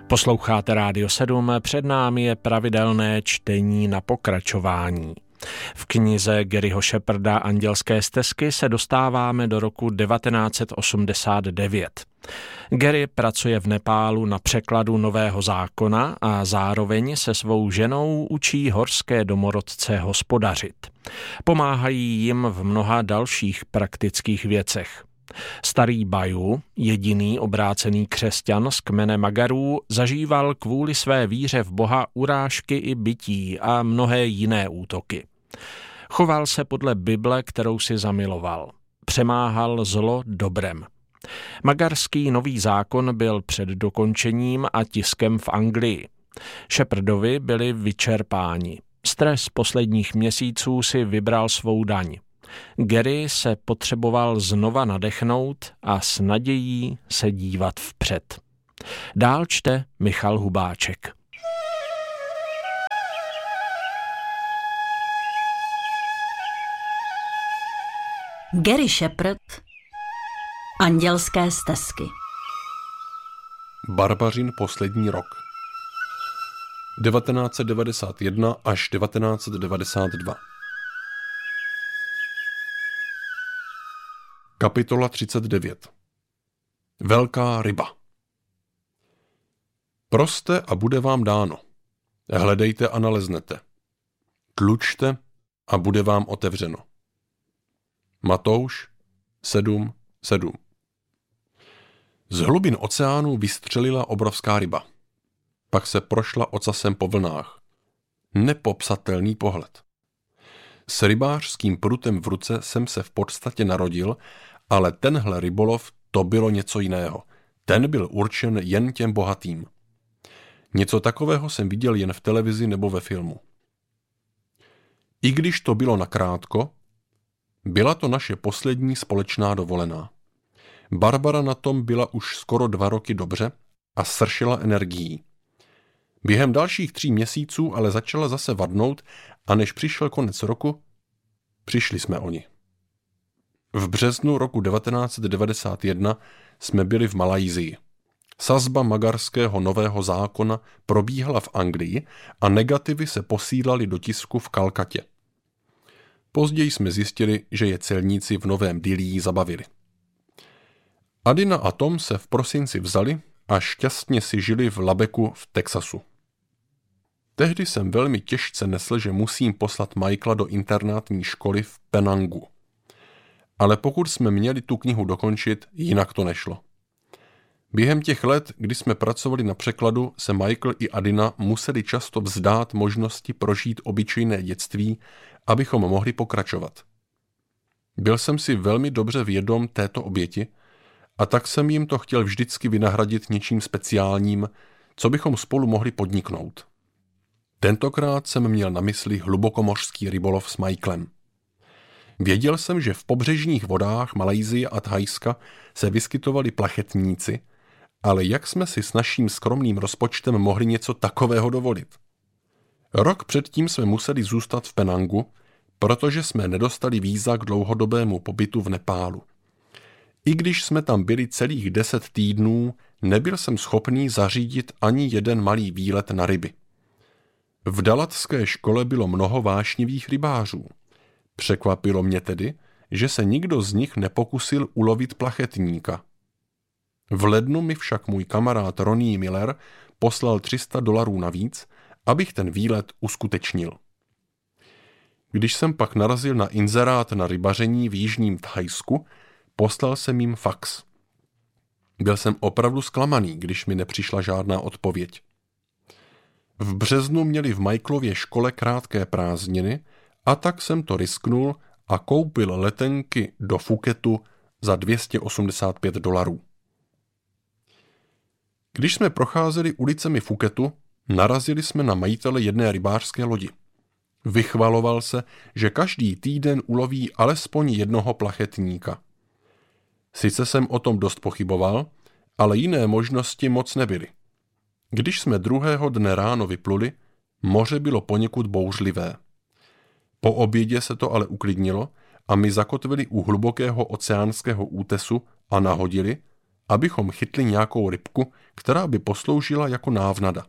Posloucháte Rádio 7, před námi je pravidelné čtení na pokračování. V knize Garyho Sheparda Andělské stezky se dostáváme do roku 1989. Gary pracuje v Nepálu na překladu Nového zákona a zároveň se svou ženou učí horské domorodce hospodařit. Pomáhají jim v mnoha dalších praktických věcech. Starý Baju, jediný obrácený křesťan z kmene Magarů, zažíval kvůli své víře v Boha urážky i bití a mnohé jiné útoky. Choval se podle Bible, kterou si zamiloval. Přemáhal zlo dobrem. Magarský Nový zákon byl před dokončením a tiskem v Anglii. Shepardovi byli vyčerpáni. Stres posledních měsíců si vybral svou daň. Gary se potřeboval znova nadechnout a s nadějí se dívat vpřed. Dál čte Michal Hubáček. Gary Shepard Andělské stezky. Barbařin poslední rok 1991 až 1992. Kapitola 39. Velká ryba. Proste a bude vám dáno. Hledejte a naleznete. Tlučte a bude vám otevřeno. Matouš 7:7. Z hlubin oceánu vystřelila obrovská ryba. Pak se prošla ocasem po vlnách. Nepopsatelný pohled. S rybářským prutem v ruce jsem se v podstatě narodil, ale tenhle rybolov, to bylo něco jiného. Ten byl určen jen těm bohatým. Něco takového jsem viděl jen v televizi nebo ve filmu. I když to bylo nakrátko, byla to naše poslední společná dovolená. Barbara na tom byla už skoro 2 roky dobře a sršela energií. Během dalších 3 měsíců ale začala zase vadnout a než přišel konec roku, přišli jsme o ni. V březnu roku 1991 jsme byli v Malajsii. Sazba magarského Nového zákona probíhala v Anglii a negativy se posílaly do tisku v Kalkatě. Později jsme zjistili, že je celníci v Novém Dillí zabavili. Adina a Tom se v prosinci vzali a šťastně si žili v Labeku v Texasu. Tehdy jsem velmi těžce nesl, že musím poslat Michaela do internátní školy v Penangu. Ale pokud jsme měli tu knihu dokončit, jinak to nešlo. Během těch let, kdy jsme pracovali na překladu, se Michael i Adina museli často vzdát možnosti prožít obyčejné dětství, abychom mohli pokračovat. Byl jsem si velmi dobře vědom této oběti a tak jsem jim to chtěl vždycky vynahradit něčím speciálním, co bychom spolu mohli podniknout. Tentokrát jsem měl na mysli hlubokomořský rybolov s Michaelem. Věděl jsem, že v pobřežních vodách Malajsie a Thajska se vyskytovali plachetníci, ale jak jsme si s naším skromným rozpočtem mohli něco takového dovolit? Rok předtím jsme museli zůstat v Penangu, protože jsme nedostali víza k dlouhodobému pobytu v Nepálu. I když jsme tam byli celých 10 týdnů, nebyl jsem schopný zařídit ani jeden malý výlet na ryby. V dalatské škole bylo mnoho vášnivých rybářů. Překvapilo mě tedy, že se nikdo z nich nepokusil ulovit plachetníka. V lednu mi však můj kamarád Ronnie Miller poslal $300 navíc, abych ten výlet uskutečnil. Když jsem pak narazil na inzerát na rybaření v jižním Thajsku, poslal jsem jim fax. Byl jsem opravdu zklamaný, když mi nepřišla žádná odpověď. V březnu měli v Michaelově škole krátké prázdniny a tak jsem to risknul a koupil letenky do Phuketu za $285. Když jsme procházeli ulicemi Phuketu, narazili jsme na majitele jedné rybářské lodi. Vychvaloval se, že každý týden uloví alespoň jednoho plachetníka. Sice jsem o tom dost pochyboval, ale jiné možnosti moc nebyly. Když jsme druhého dne ráno vypluli, moře bylo poněkud bouřlivé. Po obědě se to ale uklidnilo a my zakotvili u hlubokého oceánského útesu a nahodili, abychom chytli nějakou rybku, která by posloužila jako návnada.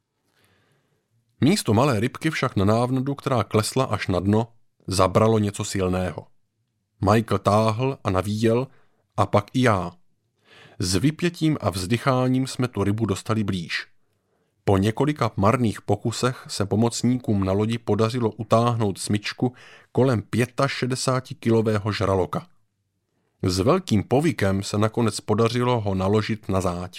Místo malé rybky však na návnadu, která klesla až na dno, zabralo něco silného. Michael táhl a navíjel, a pak i já. S vypětím a vzdycháním jsme tu rybu dostali blíž. Po několika marných pokusech se pomocníkům na lodi podařilo utáhnout smyčku kolem 65kilového žraloka. S velkým povykem se nakonec podařilo ho naložit na záď.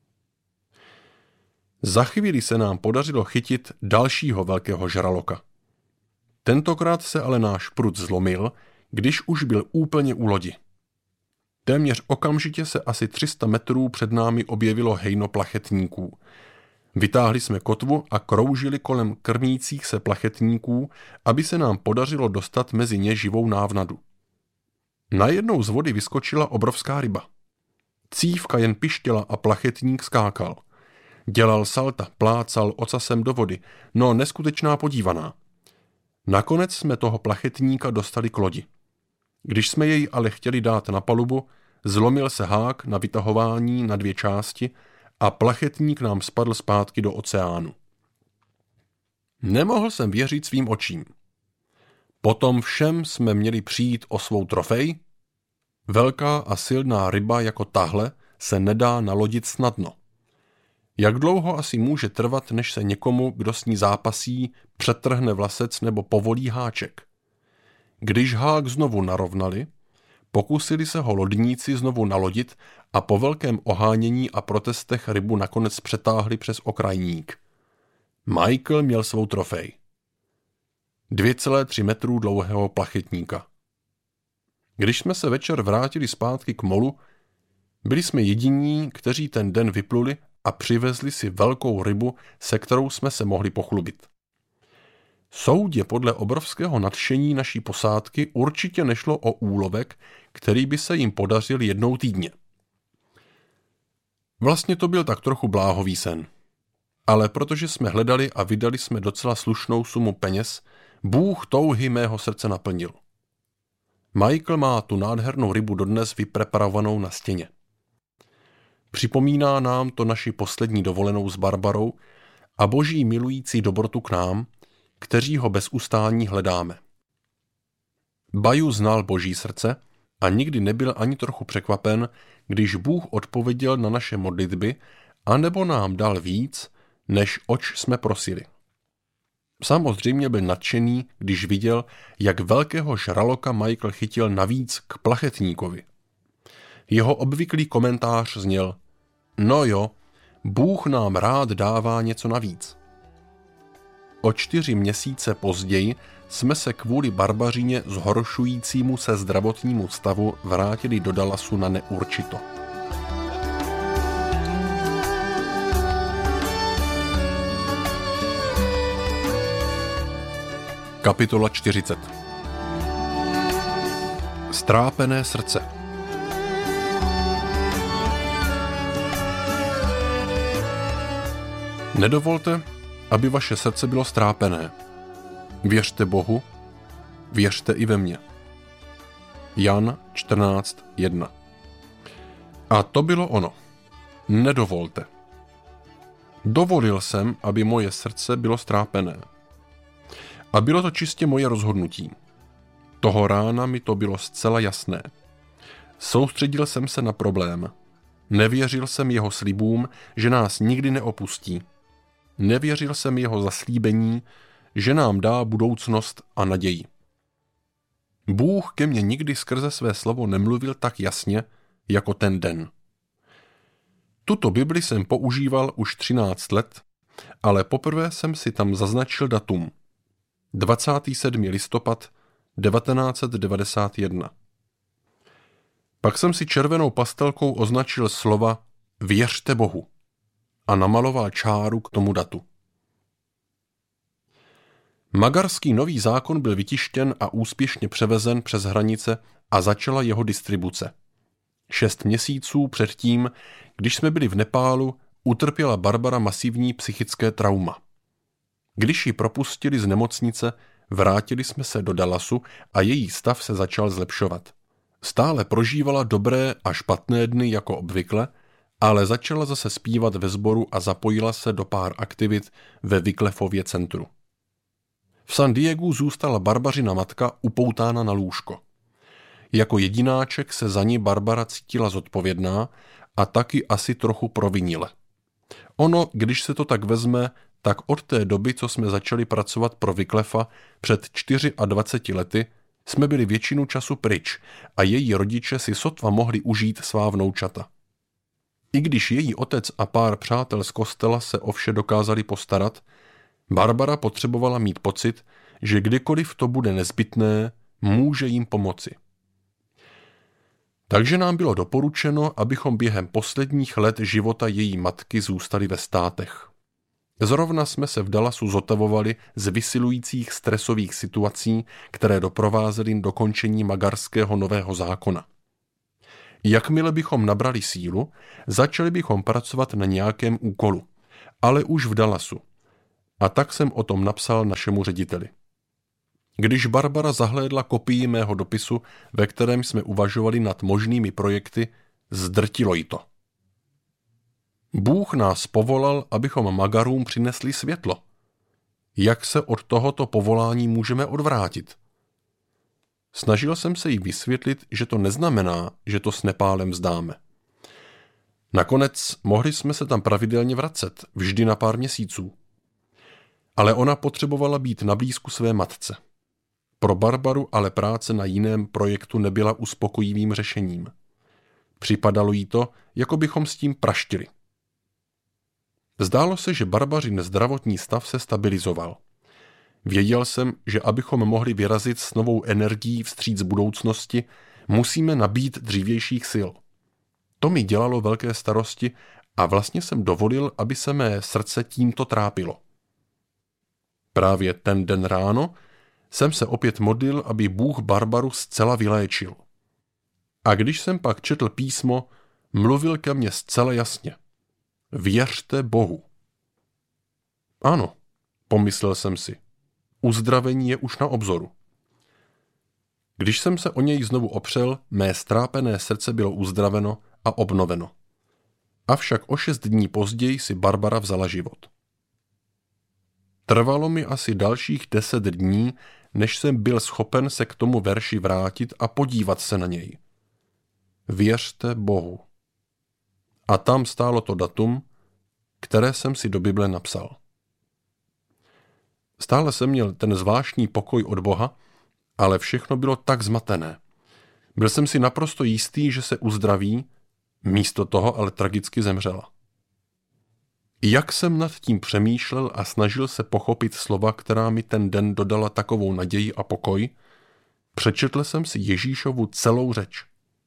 Za chvíli se nám podařilo chytit dalšího velkého žraloka. Tentokrát se ale náš prut zlomil, když už byl úplně u lodi. Téměř okamžitě se asi 300 metrů před námi objevilo hejno plachetníků. Vytáhli jsme kotvu a kroužili kolem krmících se plachetníků, aby se nám podařilo dostat mezi ně živou návnadu. Najednou z vody vyskočila obrovská ryba. Cívka jen pištěla a plachetník skákal. Dělal salta, plácal ocasem do vody, no neskutečná podívaná. Nakonec jsme toho plachetníka dostali k lodi. Když jsme jej ale chtěli dát na palubu, zlomil se hák na vytahování na 2 části a plachetník nám spadl zpátky do oceánu. Nemohl jsem věřit svým očím. Potom všem jsme měli přijít o svou trofej. Velká a silná ryba jako tahle se nedá nalodit snadno. Jak dlouho asi může trvat, než se někomu, kdo s ní zápasí, přetrhne vlasec nebo povolí háček? Když hák znovu narovnali, pokusili se ho lodníci znovu nalodit a po velkém ohánění a protestech rybu nakonec přetáhli přes okrajník. Michael měl svou trofej. 2,3 metrů dlouhého plachetníka. Když jsme se večer vrátili zpátky k molu, byli jsme jediní, kteří ten den vypluli a přivezli si velkou rybu, se kterou jsme se mohli pochlubit. Soudě podle obrovského nadšení naší posádky určitě nešlo o úlovek, který by se jim podařil jednou týdně. Vlastně to byl tak trochu bláhový sen. Ale protože jsme hledali a vydali jsme docela slušnou sumu peněz, Bůh touhy mého srdce naplnil. Michael má tu nádhernou rybu dodnes vypreparovanou na stěně. Připomíná nám to naši poslední dovolenou s Barbarou a Boží milující dobrotu k nám, kteří ho bez ustání hledáme. Baju znal Boží srdce a nikdy nebyl ani trochu překvapen, když Bůh odpověděl na naše modlitby anebo nám dal víc, než oč jsme prosili. Samozřejmě byl nadšený, když viděl, jak velkého žraloka Michael chytil navíc k plachetníkovi. Jeho obvyklý komentář zněl: no jo, Bůh nám rád dává něco navíc. O 4 měsíce později jsme se kvůli barbařině zhoršujícímu se zdravotnímu stavu vrátili do Dallasu na neurčito. Kapitola 40. Strápené srdce. Nedovolte, aby vaše srdce bylo strápené. Věřte Bohu, věřte i ve mně. Jan 14:1. A to bylo ono. Nedovolte. Dovolil jsem, aby moje srdce bylo strápené. A bylo to čistě moje rozhodnutí. Toho rána mi to bylo zcela jasné. Soustředil jsem se na problém. Nevěřil jsem jeho slibům, že nás nikdy neopustí. Nevěřil jsem jeho zaslíbení, že nám dá budoucnost a naději. Bůh ke mně nikdy skrze své slovo nemluvil tak jasně, jako ten den. Tuto Bibli jsem používal už 13 let, ale poprvé jsem si tam zaznačil datum. 27. listopad 1991. Pak jsem si červenou pastelkou označil slova Věřte Bohu a namaloval čáru k tomu datu. Magarský nový zákon byl vytištěn a úspěšně převezen přes hranice a začala jeho distribuce. 6 měsíců předtím, když jsme byli v Nepálu, utrpěla Barbara masivní psychické trauma. Když ji propustili z nemocnice, vrátili jsme se do Dallasu a její stav se začal zlepšovat. Stále prožívala dobré a špatné dny jako obvykle, ale začala zase zpívat ve sboru a zapojila se do pár aktivit ve Wyclifově centru. V San Diegu zůstala Barbařina matka upoutána na lůžko. Jako jedináček se za ní Barbara cítila zodpovědná a taky asi trochu provinile. Ono, když se to tak vezme, tak od té doby, co jsme začali pracovat pro Wyclifa před 24 lety, jsme byli většinu času pryč a její rodiče si sotva mohli užít svá vnoučata. I když její otec a pár přátel z kostela se o vše dokázali postarat, Barbara potřebovala mít pocit, že kdykoliv to bude nezbytné, může jim pomoci. Takže nám bylo doporučeno, abychom během posledních let života její matky zůstali ve státech. Zrovna jsme se v Dallasu zotavovali z vysilujících stresových situací, které doprovázely dokončení magarského nového zákona. Jakmile bychom nabrali sílu, začali bychom pracovat na nějakém úkolu, ale už v Dallasu. A tak jsem o tom napsal našemu řediteli. Když Barbara zahlédla kopii mého dopisu, ve kterém jsme uvažovali nad možnými projekty, zdrtilo jí to. Bůh nás povolal, abychom Magarům přinesli světlo. Jak se od tohoto povolání můžeme odvrátit? Snažil jsem se jí vysvětlit, že to neznamená, že to s Nepálem vzdáme. Nakonec mohli jsme se tam pravidelně vracet, vždy na pár měsíců. Ale ona potřebovala být na blízku své matce. Pro Barbaru ale práce na jiném projektu nebyla uspokojivým řešením. Připadalo jí to, jako bychom s tím praštili. Zdálo se, že Barbařin zdravotní stav se stabilizoval. Věděl jsem, že abychom mohli vyrazit s novou energií vstříc budoucnosti, musíme nabít dřívějších sil. To mi dělalo velké starosti a vlastně jsem dovolil, aby se mé srdce tímto trápilo. Právě ten den ráno jsem se opět modlil, aby Bůh Barbaru zcela vyléčil. A když jsem pak četl písmo, mluvil ke mně zcela jasně. Věřte Bohu. Ano, pomyslel jsem si. Uzdravení je už na obzoru. Když jsem se o něj znovu opřel, mé strápené srdce bylo uzdraveno a obnoveno. Avšak o 6 dní později si Barbara vzala život. Trvalo mi asi dalších 10 dní, než jsem byl schopen se k tomu verši vrátit a podívat se na něj. Věřte Bohu. A tam stálo to datum, které jsem si do Bible napsal. Stále jsem měl ten zvláštní pokoj od Boha, ale všechno bylo tak zmatené. Byl jsem si naprosto jistý, že se uzdraví, místo toho ale tragicky zemřela. Jak jsem nad tím přemýšlel a snažil se pochopit slova, která mi ten den dodala takovou naději a pokoj, přečetl jsem si Ježíšovu celou řeč.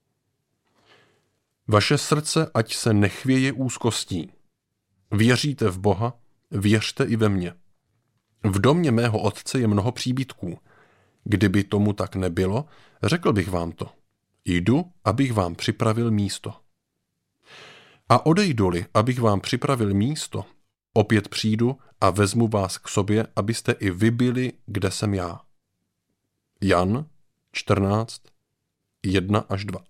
Vaše srdce ať se nechvěje úzkostí. Věříte v Boha, věřte i ve mně. V domě mého otce je mnoho příbytků. Kdyby tomu tak nebylo, řekl bych vám to. Jdu, abych vám připravil místo. A odejdu-li, abych vám připravil místo, opět přijdu a vezmu vás k sobě, abyste i vy byli, kde jsem já. Jan 14, 1 až 2.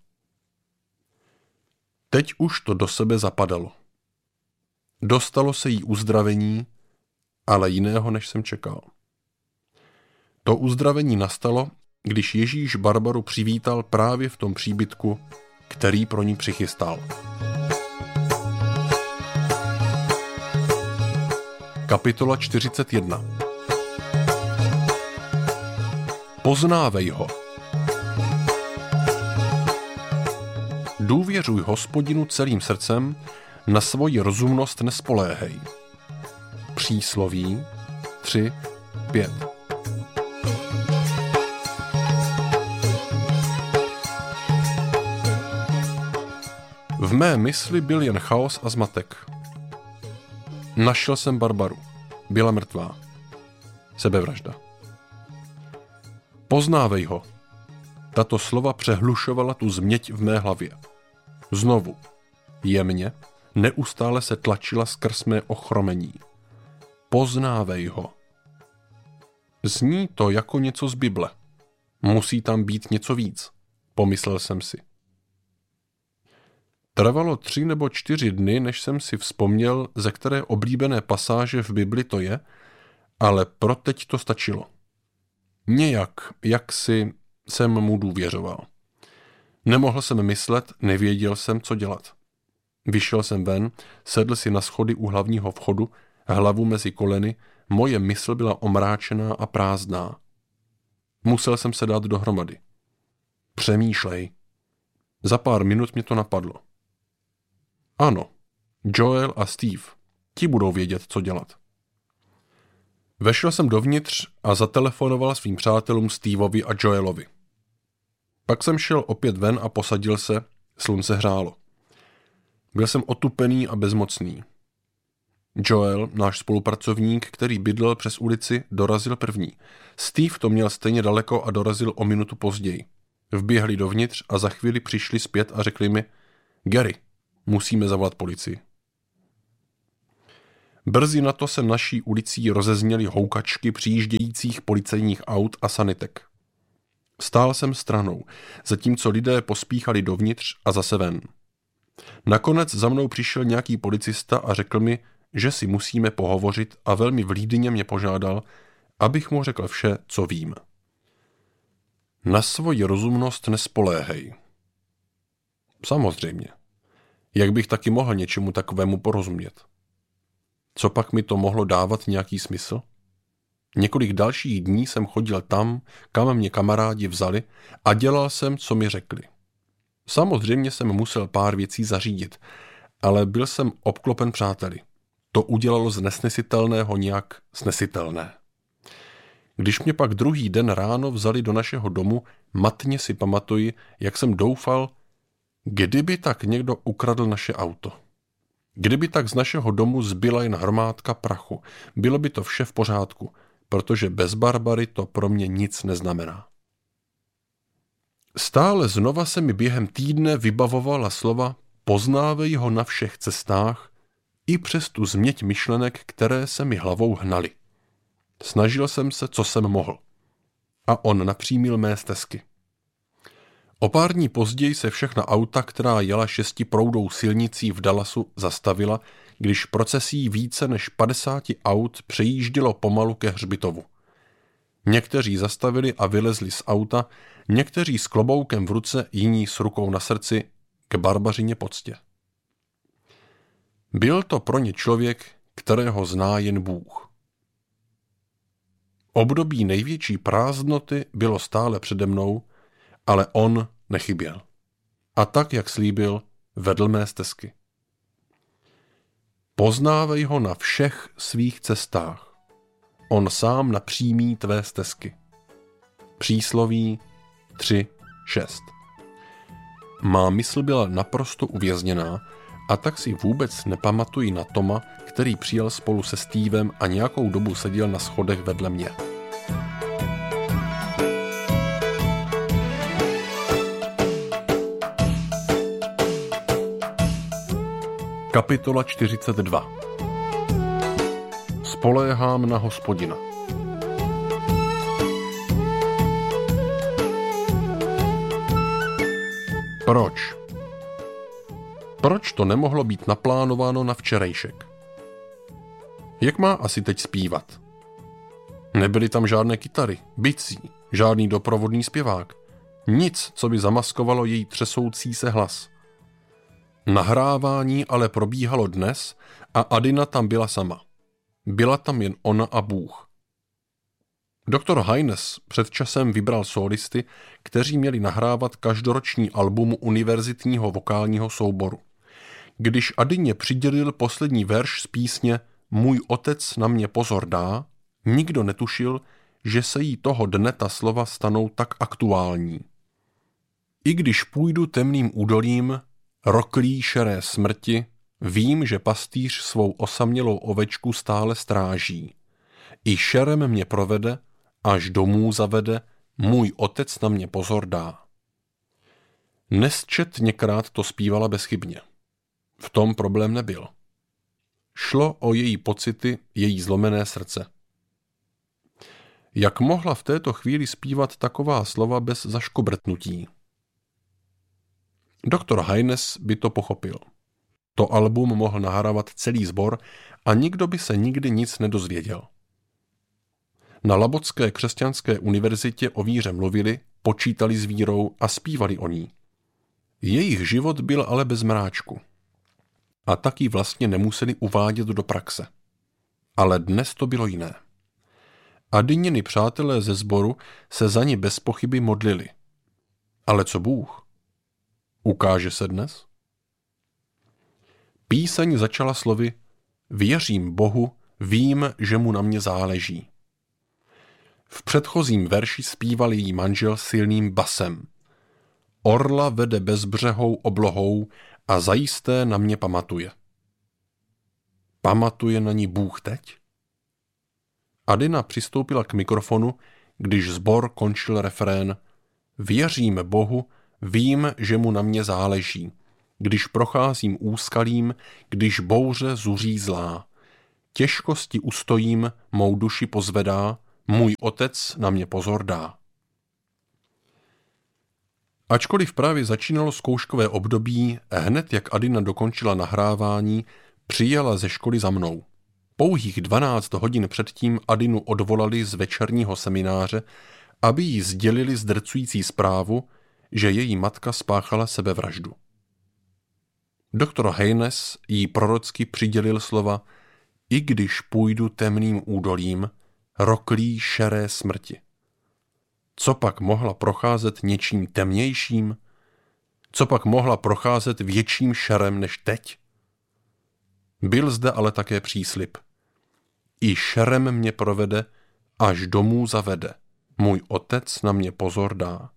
Teď už to do sebe zapadalo. Dostalo se jí uzdravení, ale jiného, než jsem čekal. To uzdravení nastalo, když Ježíš Barbaru přivítal právě v tom příbytku, který pro ní přichystal. Kapitola 41. Poznávej ho. Důvěřuj Hospodinu celým srdcem, na svoji rozumnost nespoléhej. Přísloví 3:5. V mé mysli byl jen chaos a zmatek. Našel jsem Barbaru. Byla mrtvá. Sebevražda. Poznávej ho. Tato slova přehlušovala tu změť v mé hlavě. Znovu. Jemně, neustále se tlačila skrz mé ochromení. Poznávej ho. Zní to jako něco z Bible. Musí tam být něco víc. pomyslel jsem si. Trvalo 3 nebo 4 dny, než jsem si vzpomněl, ze které oblíbené pasáže v Bibli to je, ale pro teď to stačilo. Nějak, jaksi jsem mu důvěřoval. Nemohl jsem myslet, nevěděl jsem, co dělat. Vyšel jsem ven, sedl si na schody u hlavního vchodu, hlavu mezi koleny, moje mysl byla omráčená a prázdná. Musel jsem se dát dohromady. Přemýšlej. Za pár minut mě to napadlo. Ano, Joel a Steve, ti budou vědět, co dělat. Vešel jsem dovnitř a zatelefonoval svým přátelům Steveovi a Joelovi. Pak jsem šel opět ven a posadil se, slunce hřálo. Byl jsem otupený a bezmocný. Joel, náš spolupracovník, který bydlel přes ulici, dorazil první. Steve to měl stejně daleko a dorazil o minutu později. Vběhli dovnitř a za chvíli přišli zpět a řekli mi: Gary, musíme zavolat policii. Brzy na to se naší ulicí rozezněly houkačky přijíždějících policejních aut a sanitek. Stál jsem stranou, zatímco lidé pospíchali dovnitř a zase ven. Nakonec za mnou přišel nějaký policista a řekl mi, že si musíme pohovořit, a velmi vlídně mě požádal, abych mu řekl vše, co vím. Na svoji rozumnost nespoléhej. Samozřejmě. Jak bych taky mohl něčemu takovému porozumět? Co pak mi to mohlo dávat nějaký smysl? Několik dalších dní jsem chodil tam, kam mě kamarádi vzali, a dělal jsem, co mi řekli. Samozřejmě jsem musel pár věcí zařídit, ale byl jsem obklopen přáteli. To udělalo z nesnesitelného nějak snesitelné. Když mě pak druhý den ráno vzali do našeho domu, matně si pamatuji, jak jsem doufal, kdyby tak někdo ukradl naše auto. Kdyby tak z našeho domu zbyla jen hromádka prachu, bylo by to vše v pořádku, protože bez Barbary to pro mě nic neznamená. Stále znova se mi během týdne vybavovala slova poznávej ho na všech cestách, i přes tu změť myšlenek, které se mi hlavou hnaly. Snažil jsem se, co jsem mohl. A on napřímil mé stezky. O pár dní později se všechna auta, která jela 6proudou silnicí v Dallasu, zastavila, když procesí více než 50 aut přejíždělo pomalu ke hřbitovu. Někteří zastavili a vylezli z auta, někteří s kloboukem v ruce, jiní s rukou na srdci, k Barbařině poctě. Byl to pro ně člověk, kterého zná jen Bůh. Období největší prázdnoty bylo stále přede mnou, ale on nechyběl. A tak, jak slíbil, vedl mé stezky. Poznávej ho na všech svých cestách. On sám napřímí tvé stezky. Přísloví 3:6. Má mysl byla naprosto uvězněná, a tak si vůbec nepamatuji na Toma, který přijel spolu se Stevem a nějakou dobu seděl na schodech vedle mě. Kapitola 42. Spoléhám na Hospodina. Proč? Proč to nemohlo být naplánováno na včerejšek? Jak má asi teď zpívat? Nebyly tam žádné kytary, bicí, žádný doprovodný zpěvák. Nic, co by zamaskovalo její třesoucí se hlas. Nahrávání ale probíhalo dnes a Adina tam byla sama. Byla tam jen ona a Bůh. Doktor Haynes před časem vybral sólisty, kteří měli nahrávat každoroční album univerzitního vokálního souboru. Když Adině přidělil poslední verš z písně Můj otec na mě pozor dá, nikdo netušil, že se jí toho dne ta slova stanou tak aktuální. I když půjdu temným údolím, roklí šeré smrti, vím, že pastýř svou osamělou ovečku stále stráží. I šerem mě provede, až domů zavede, můj otec na mě pozor dá. Nesčetněkrát to zpívala bezchybně. V tom problém nebyl. Šlo o její pocity, její zlomené srdce. Jak mohla v této chvíli zpívat taková slova bez zaškobrtnutí? Doktor Haynes by to pochopil. To album mohl nahrávat celý sbor a nikdo by se nikdy nic nedozvěděl. Na Labotské křesťanské univerzitě o víře mluvili, počítali s vírou a zpívali o ní. Jejich život byl ale bez mráčku. A taky vlastně nemuseli uvádět do praxe. Ale dnes to bylo jiné. Adininy přátelé ze sboru se za ní bez pochyby modlili. Ale co Bůh? Ukáže se dnes? Píseň začala slovy Věřím Bohu, vím, že mu na mě záleží. V předchozím verši zpíval její manžel silným basem. Orla vede bezbřehou oblohou a zajisté na mě pamatuje. Pamatuje na ní Bůh teď? Adina přistoupila k mikrofonu, když sbor končil refrén Věřím Bohu, vím, že mu na mě záleží. Když procházím úskalím, když bouře zuří zlá. Těžkosti ustojím, mou duši pozvedá, můj otec na mě pozor dá. Ačkoliv právě začínalo zkouškové období, hned jak Adina dokončila nahrávání, přijela ze školy za mnou. Pouhých 12 hodin předtím Adinu odvolali z večerního semináře, aby jí sdělili zdrcující zprávu, že její matka spáchala sebevraždu. Doktor Haynes jí prorocky přidělil slova I když půjdu temným údolím, roklí šeré smrti. Co pak mohla procházet něčím temnějším? Co pak mohla procházet větším šerem než teď? Byl zde ale také příslib. I šerem mě provede, až domů zavede. Můj otec na mě pozor dá.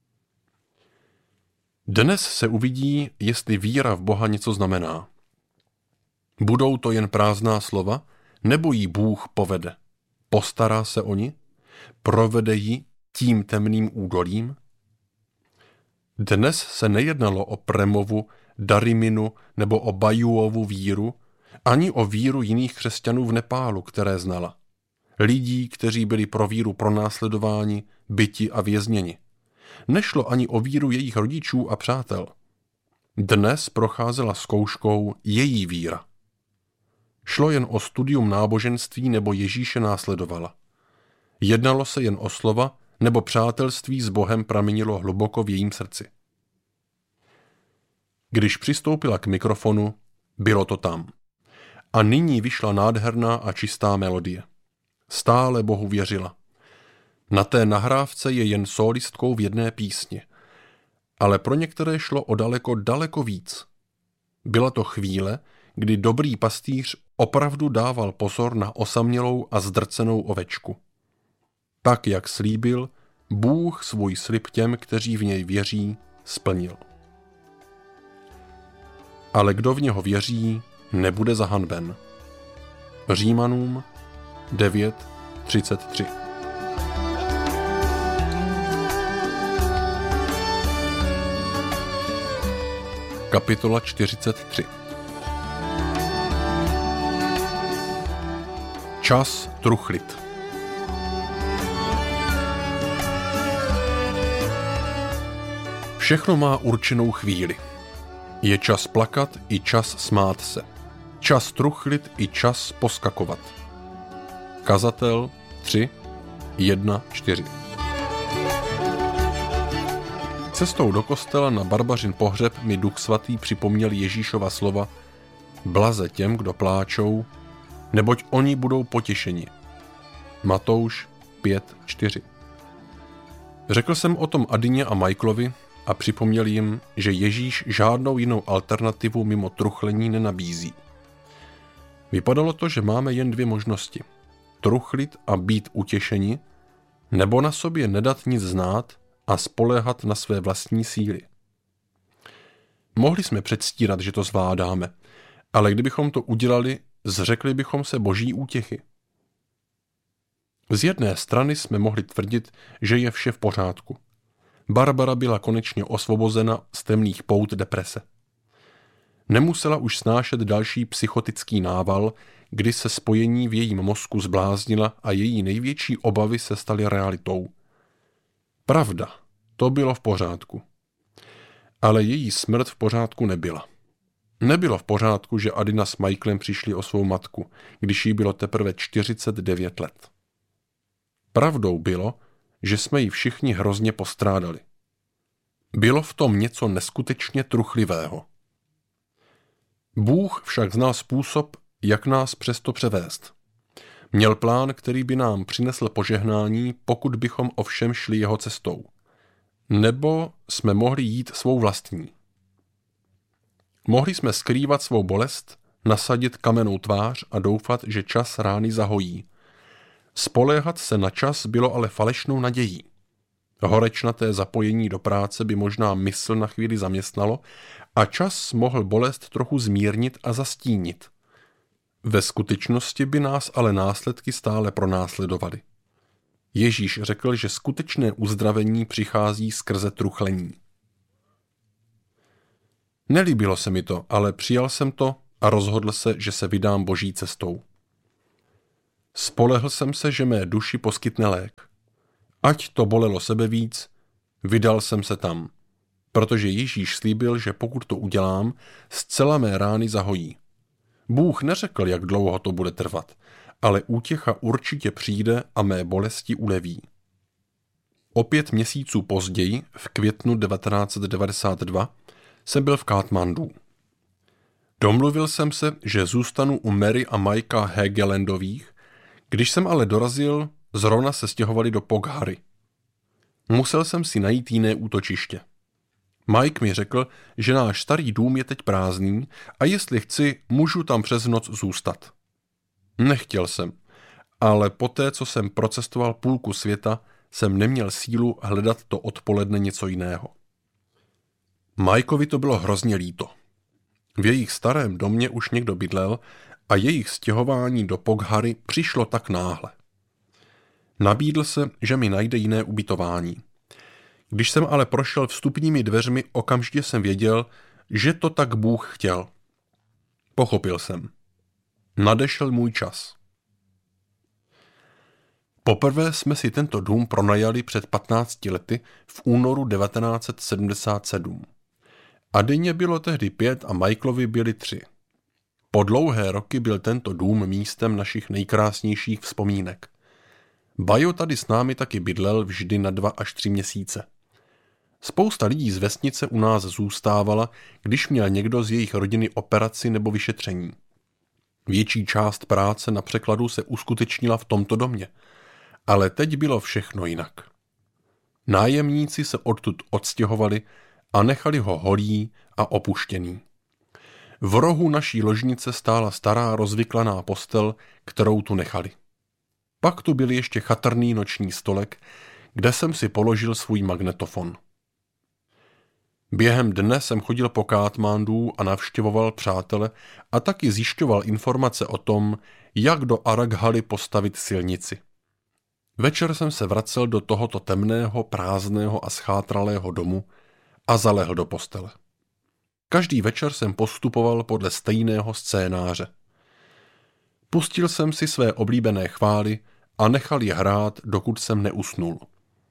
Dnes se uvidí, jestli víra v Boha něco znamená. Budou to jen prázdná slova, nebo jí Bůh povede? Postará se o ni? Provede ji tím temným údolím? Dnes se nejednalo o Premovu, Dariminu nebo o Bajuovu víru, ani o víru jiných křesťanů v Nepálu, které znala. Lidí, kteří byli pro víru pronásledováni, byti a vězněni. Nešlo ani o víru jejich rodičů a přátel. Dnes procházela zkouškou její víra. Šlo jen o studium náboženství nebo Ježíše následovala. Jednalo se jen o slova nebo přátelství s Bohem pramenilo hluboko v jejím srdci. Když přistoupila k mikrofonu, bylo to tam. A nyní vyšla nádherná a čistá melodie. Stále Bohu věřila. Na té nahrávce je jen sólistkou v jedné písni. Ale pro některé šlo o daleko víc. Byla to chvíle, kdy dobrý pastýř opravdu dával pozor na osamělou a zdrcenou ovečku. Tak, jak slíbil, Bůh svůj slib těm, kteří v něj věří, splnil. Ale kdo v něho věří, nebude zahanben. Římanům 9:33. Kapitola 43. Čas truchlit. Všechno má určenou chvíli. Je čas plakat i čas smát se. Čas truchlit i čas poskakovat. Kazatel 3:1-4. Cestou do kostela na Barbařin pohřeb mi Duch Svatý připomněl Ježíšova slova Blaze těm, kdo pláčou, neboť oni budou potěšeni. Matouš 5:4. Řekl jsem o tom Adině a Michaelovi a připomněl jim, že Ježíš žádnou jinou alternativu mimo truchlení nenabízí. Vypadalo to, že máme jen dvě možnosti. Truchlit a být utěšeni, nebo na sobě nedat nic znát a spoléhat na své vlastní síly. Mohli jsme předstírat, že to zvládáme, ale kdybychom to udělali, zřekli bychom se boží útěchy. Z jedné strany jsme mohli tvrdit, že je vše v pořádku. Barbara byla konečně osvobozena z temných pout deprese. Nemusela už snášet další psychotický nával, kdy se spojení v jejím mozku zbláznila a její největší obavy se staly realitou. Pravda, to bylo v pořádku. Ale její smrt v pořádku nebyla. Nebylo v pořádku, že Adina s Michaelem přišli o svou matku, když jí bylo teprve 49 let. Pravdou bylo, že jsme ji všichni hrozně postrádali. Bylo v tom něco neskutečně truchlivého. Bůh však znal způsob, jak nás přesto převést. Měl plán, který by nám přinesl požehnání, pokud bychom ovšem šli jeho cestou. Nebo jsme mohli jít svou vlastní. Mohli jsme skrývat svou bolest, nasadit kamennou tvář a doufat, že čas rány zahojí. Spoléhat se na čas bylo ale falešnou nadějí. Horečnaté zapojení do práce by možná mysl na chvíli zaměstnalo a čas mohl bolest trochu zmírnit a zastínit. Ve skutečnosti by nás ale následky stále pronásledovaly. Ježíš řekl, že skutečné uzdravení přichází skrze truchlení. Nelíbilo se mi to, ale přijal jsem to a rozhodl se, že se vydám Boží cestou. Spolehl jsem se, že mé duši poskytne lék. Ať to bolelo sebe víc, vydal jsem se tam, protože Ježíš slíbil, že pokud to udělám, zcela mé rány zahojí. Bůh neřekl, jak dlouho to bude trvat, ale útěcha určitě přijde a mé bolesti uleví. O 5 měsíců později, v květnu 1992, jsem byl v Katmandu. Domluvil jsem se, že zůstanu u Mary a Mikea Hegelandových, když jsem ale dorazil, zrovna se stěhovali do Pokhary. Musel jsem si najít jiné útočiště. Mike mi řekl, že náš starý dům je teď prázdný a jestli chci, můžu tam přes noc zůstat. Nechtěl jsem, ale poté, co jsem procestoval půlku světa, jsem neměl sílu hledat to odpoledne něco jiného. Mikeovi to bylo hrozně líto. V jejich starém domě už někdo bydlel a jejich stěhování do Pokhary přišlo tak náhle. Nabídl se, že mi najde jiné ubytování. Když jsem ale prošel vstupními dveřmi, okamžitě jsem věděl, že to tak Bůh chtěl. Pochopil jsem. Nadešel můj čas. Poprvé jsme si tento dům pronajali před 15 lety v únoru 1977. Adině bylo tehdy 5 a Michaelovi byli 3. Po dlouhé roky byl tento dům místem našich nejkrásnějších vzpomínek. Bajo tady s námi taky bydlel vždy na 2 až 3 měsíce. Spousta lidí z vesnice u nás zůstávala, když měl někdo z jejich rodiny operaci nebo vyšetření. Větší část práce na překladu se uskutečnila v tomto domě, ale teď bylo všechno jinak. Nájemníci se odtud odstěhovali a nechali ho holý a opuštěný. V rohu naší ložnice stála stará rozvyklaná postel, kterou tu nechali. Pak tu byl ještě chatrný noční stolek, kde jsem si položil svůj magnetofon. Během dne jsem chodil po Katmandu a navštěvoval přátele a taky zjišťoval informace o tom, jak do Araghali postavit silnici. Večer jsem se vracel do tohoto temného, prázdného a schátralého domu a zalehl do postele. Každý večer jsem postupoval podle stejného scénáře. Pustil jsem si své oblíbené chvály a nechal je hrát, dokud jsem neusnul.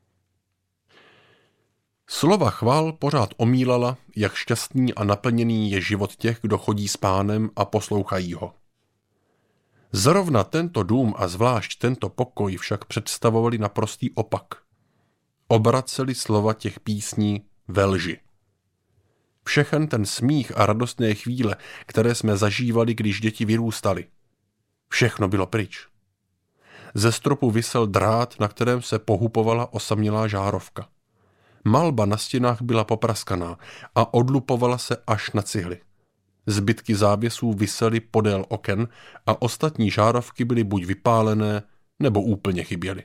Slova chvál pořád omílala, jak šťastný a naplněný je život těch, kdo chodí s Pánem a poslouchají ho. Zrovna tento dům a zvlášť tento pokoj však představovali naprostý opak. Obraceli slova těch písní ve lži. Všechen ten smích a radostné chvíle, které jsme zažívali, když děti vyrůstaly. Všechno bylo pryč. Ze stropu visel drát, na kterém se pohupovala osamělá žárovka. Malba na stěnách byla popraskaná a odlupovala se až na cihly. Zbytky závěsů visely podél oken a ostatní žárovky byly buď vypálené, nebo úplně chyběly.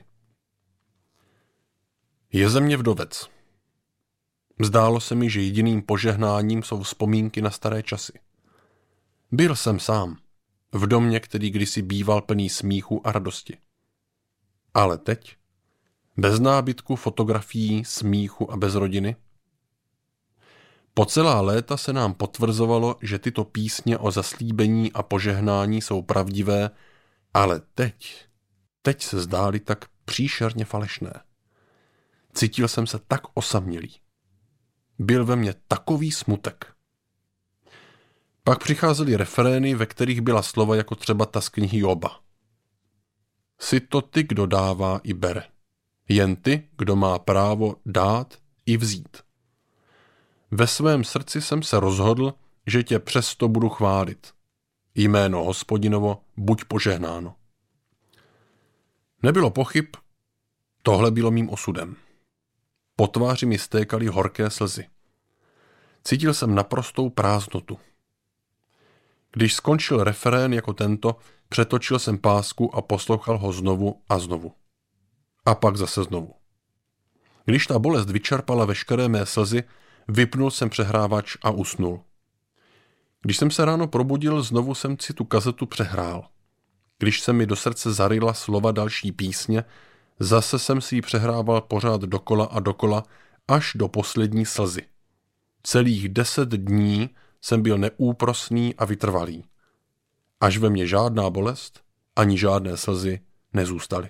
Je ze mě vdovec. Zdálo se mi, že jediným požehnáním jsou vzpomínky na staré časy. Byl jsem sám, v domě, který kdysi býval plný smíchu a radosti. Ale teď, bez nábytku, fotografií, smíchu a bez rodiny. Po celá léta se nám potvrzovalo, že tyto písně o zaslíbení a požehnání jsou pravdivé, ale teď se zdály tak příšerně falešné. Cítil jsem se tak osamělý. byl ve mně takový smutek. Pak přicházely refrény, ve kterých byla slova jako třeba ta z knihy Joba. Jsi to ty, kdo dává i bere. Jen ty, kdo má právo dát i vzít. Ve svém srdci jsem se rozhodl, že tě přesto budu chválit. Jméno Hospodinovo buď požehnáno. Nebylo pochyb, tohle bylo mým osudem. Po tváři mi stékaly horké slzy. Cítil jsem naprostou prázdnotu. Když skončil refrén jako tento, přetočil jsem pásku a poslouchal ho znovu a znovu. A pak zase znovu. Když ta bolest vyčerpala veškeré mé slzy, vypnul jsem přehrávač a usnul. Když jsem se ráno probudil, znovu jsem si tu kazetu přehrál. Když se mi do srdce zaryla slova další písně, zase jsem si ji přehrával pořád dokola a dokola, až do poslední slzy. Celých 10 dní jsem byl neúprosný a vytrvalý. Až ve mně žádná bolest, ani žádné slzy nezůstaly.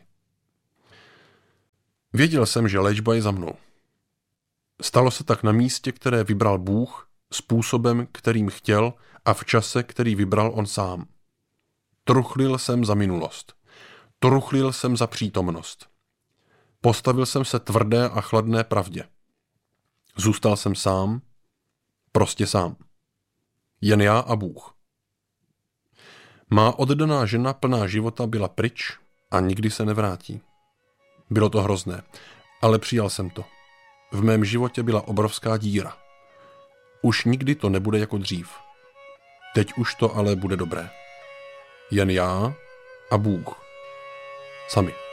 Věděl jsem, že léčba je za mnou. Stalo se tak na místě, které vybral Bůh, způsobem, kterým chtěl a v čase, který vybral on sám. Truchlil jsem za minulost. Truchlil jsem za přítomnost. Postavil jsem se tvrdé a chladné pravdě. Zůstal jsem sám, prostě sám. Jen já a Bůh. Má oddaná žena plná života byla pryč a nikdy se nevrátí. Bylo to hrozné, ale přijal jsem to. V mém životě byla obrovská díra. Už nikdy to nebude jako dřív. Teď už to ale bude dobré. Jen já a Bůh. Sami.